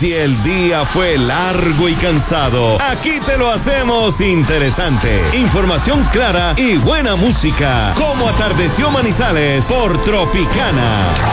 Si el día fue largo y cansado, aquí te lo hacemos interesante. Información clara y buena música. Como atardeció Manizales por Tropicana.